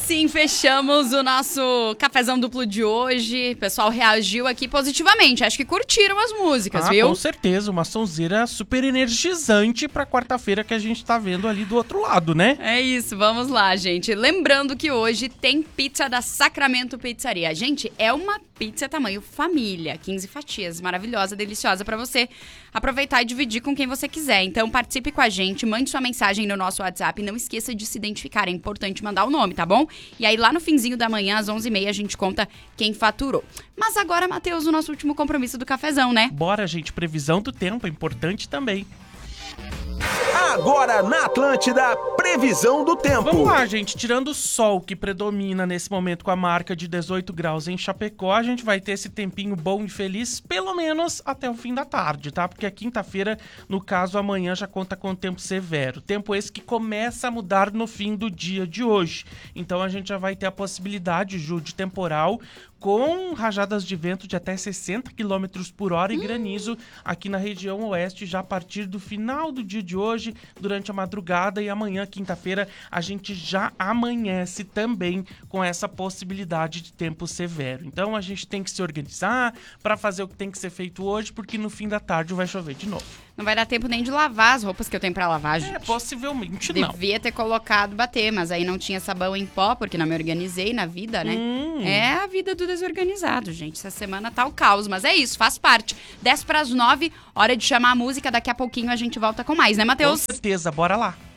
assim fechamos o nosso cafezão duplo de hoje. O pessoal reagiu aqui positivamente. Acho que curtiram as músicas, viu? Com certeza. Uma sonzeira super energizante pra quarta-feira que a gente tá vendo ali do outro lado, né? É isso, vamos lá, gente. Lembrando que hoje tem pizza da Sacramento Pizzaria. Gente, é uma pizza tamanho família. 15 fatias. Maravilhosa, deliciosa pra você aproveitar e dividir com quem você quiser. Então participe com a gente, mande sua mensagem no nosso WhatsApp. Não esqueça de se identificar. É importante mandar o nome, tá bom? E aí lá no finzinho da manhã, às 11h30, a gente conta quem faturou. Mas agora, Matheus, o nosso último compromisso do cafezão, né? Bora, gente. Previsão do tempo é importante também. Agora na Atlântida, previsão do tempo. Vamos lá, gente. Tirando o sol que predomina nesse momento com a marca de 18 graus em Chapecó, a gente vai ter esse tempinho bom e feliz, pelo menos até o fim da tarde, tá? Porque a quinta-feira, no caso, amanhã já conta com tempo severo. Tempo esse que começa a mudar no fim do dia de hoje. Então a gente já vai ter a possibilidade, Ju, de temporal com rajadas de vento de até 60 km por hora e granizo aqui na região oeste já a partir do final do dia de hoje, durante a madrugada, e amanhã, quinta-feira, a gente já amanhece também com essa possibilidade de tempo severo. Então a gente tem que se organizar para fazer o que tem que ser feito hoje, porque no fim da tarde vai chover de novo. Não vai dar tempo nem de lavar as roupas que eu tenho pra lavar, gente. Possivelmente não. Devia ter colocado bater, mas aí não tinha sabão em pó, porque não me organizei na vida, né? É a vida do desorganizado, gente. Essa semana tá o caos, mas é isso, faz parte. 10 para as 9, hora de chamar a música. Daqui a pouquinho a gente volta com mais, né, Matheus? Com certeza, bora lá.